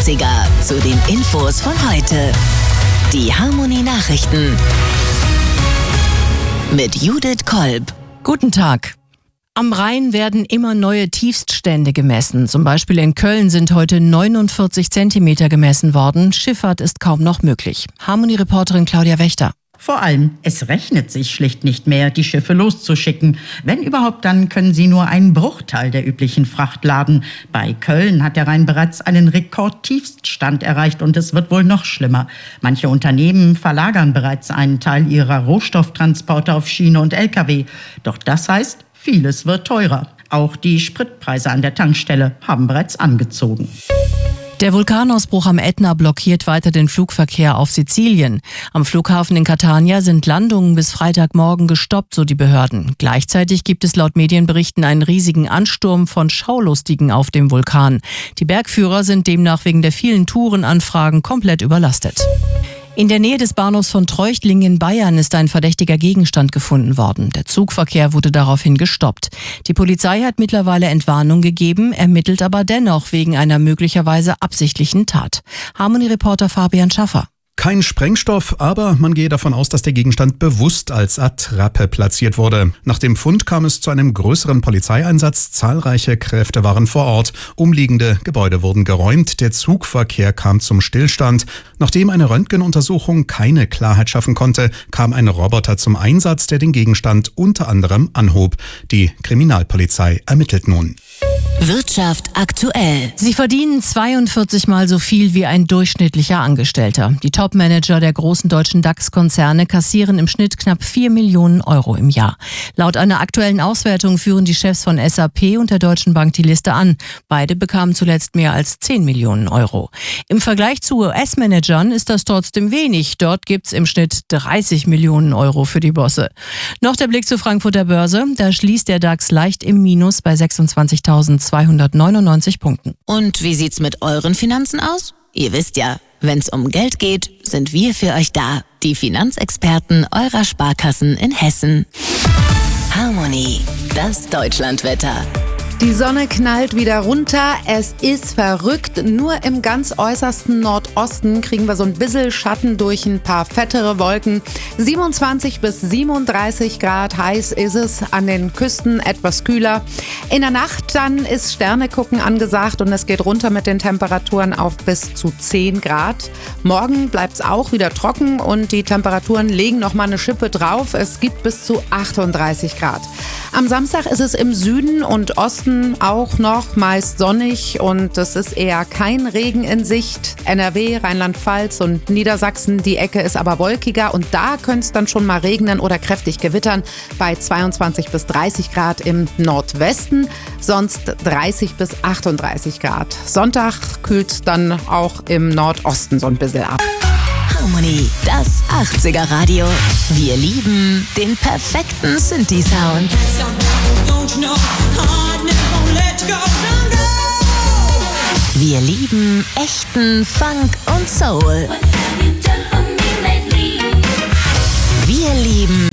80er zu den Infos von heute. Die Harmony Nachrichten mit Judith Kolb. Guten Tag. Am Rhein werden immer neue Tiefststände gemessen. Zum Beispiel in Köln sind heute 49 Zentimeter gemessen worden. Schifffahrt ist kaum noch möglich. Harmony-Reporterin Claudia Wächter. Vor allem, es rechnet sich schlicht nicht mehr, die Schiffe loszuschicken. Wenn überhaupt, dann können sie nur einen Bruchteil der üblichen Fracht laden. Bei Köln hat der Rhein bereits einen Rekordtiefststand erreicht und es wird wohl noch schlimmer. Manche Unternehmen verlagern bereits einen Teil ihrer Rohstofftransporte auf Schiene und Lkw. Doch das heißt, vieles wird teurer. Auch die Spritpreise an der Tankstelle haben bereits angezogen. Der Vulkanausbruch am Ätna blockiert weiter den Flugverkehr auf Sizilien. Am Flughafen in Catania sind Landungen bis Freitagmorgen gestoppt, so die Behörden. Gleichzeitig gibt es laut Medienberichten einen riesigen Ansturm von Schaulustigen auf dem Vulkan. Die Bergführer sind demnach wegen der vielen Tourenanfragen komplett überlastet. In der Nähe des Bahnhofs von Treuchtlingen in Bayern ist ein verdächtiger Gegenstand gefunden worden. Der Zugverkehr wurde daraufhin gestoppt. Die Polizei hat mittlerweile Entwarnung gegeben, ermittelt aber dennoch wegen einer möglicherweise absichtlichen Tat. Harmony-Reporter Fabian Schaffer. Kein Sprengstoff, aber man gehe davon aus, dass der Gegenstand bewusst als Attrappe platziert wurde. Nach dem Fund kam es zu einem größeren Polizeieinsatz. Zahlreiche Kräfte waren vor Ort. Umliegende Gebäude wurden geräumt. Der Zugverkehr kam zum Stillstand. Nachdem eine Röntgenuntersuchung keine Klarheit schaffen konnte, kam ein Roboter zum Einsatz, der den Gegenstand unter anderem anhob. Die Kriminalpolizei ermittelt nun. Wirtschaft aktuell. Sie verdienen 42 Mal so viel wie ein durchschnittlicher Angestellter. Die Top-Manager der großen deutschen DAX-Konzerne kassieren im Schnitt knapp 4 Millionen Euro im Jahr. Laut einer aktuellen Auswertung führen die Chefs von SAP und der Deutschen Bank die Liste an. Beide bekamen zuletzt mehr als 10 Millionen Euro. Im Vergleich zu US-Managern ist das trotzdem wenig. Dort gibt's im Schnitt 30 Millionen Euro für die Bosse. Noch der Blick zur Frankfurter Börse. Da schließt der DAX leicht im Minus bei 26.299 Punkten. Und wie sieht's mit euren Finanzen aus? Ihr wisst ja, wenn's um Geld geht, sind wir für euch da. Die Finanzexperten eurer Sparkassen in Hessen. Harmony, das Deutschlandwetter. Die Sonne knallt wieder runter, es ist verrückt. Nur im ganz äußersten Nordosten kriegen wir so ein bisschen Schatten durch ein paar fettere Wolken. 27 bis 37 Grad heiß ist es, an den Küsten etwas kühler. In der Nacht dann ist Sternegucken angesagt und es geht runter mit den Temperaturen auf bis zu 10 Grad. Morgen bleibt es auch wieder trocken und die Temperaturen legen nochmal eine Schippe drauf. Es gibt bis zu 38 Grad. Am Samstag ist es im Süden und Osten auch noch meist sonnig und es ist eher kein Regen in Sicht. NRW, Rheinland-Pfalz und Niedersachsen, die Ecke ist aber wolkiger und da könnte es dann schon mal regnen oder kräftig gewittern bei 22 bis 30 Grad im Nordwesten, sonst 30 bis 38 Grad. Sonntag kühlt dann auch im Nordosten so ein bisschen ab. Harmony, das 80er Radio. Wir lieben den perfekten Synthi-Sound. Wir lieben echten Funk und Soul. Wir lieben